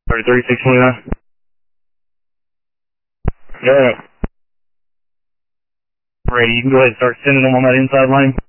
33, 629. Yeah. Ready, you can go ahead and start sending them on that inside lane.